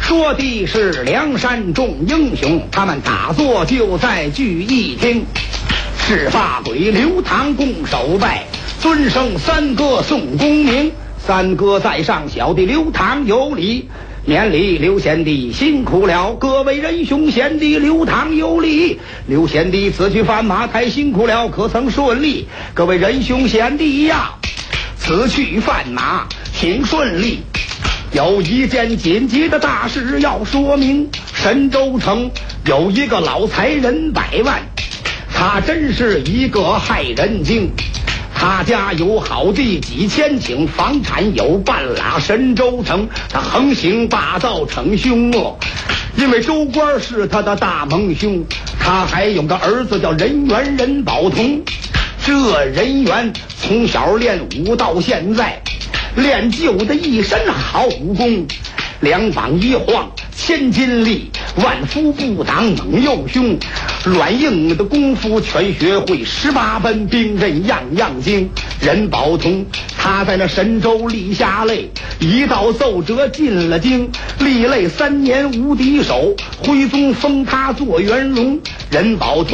说的是梁山众英雄，他们打坐就在聚义厅。赤发鬼刘唐拱手拜，尊称三哥宋公明。三哥在上，小弟刘唐有礼。免礼，刘贤弟辛苦了。各位仁兄贤弟，刘唐有礼。刘贤弟此去翻马太辛苦了，可曾顺利？各位仁兄贤弟呀，此去翻马挺顺利。有一件紧急的大事要说明。神州城有一个老财人百万，他真是一个害人精。他家有好地几千顷，房产有半拉神州城。他横行霸道，逞凶恶，因为州官是他的大盟兄。他还有个儿子叫任元任宝同，这任元从小练武到现在，练就的一身好武功，两膀一晃千斤力，万夫不挡猛又凶，软硬的功夫全学会，18般兵刃样样精。任宝同他在那神州立下擂，一道奏折进了京，立擂3年无敌手，徽宗封他做元荣。任宝同